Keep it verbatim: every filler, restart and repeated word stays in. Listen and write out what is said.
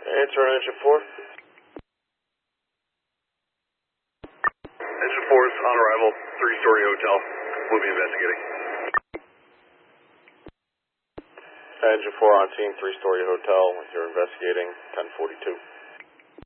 Answer on engine four. Engine four is on arrival, three-story hotel. We'll be investigating. Engine four on scene, three-story hotel. You're investigating, ten forty-two.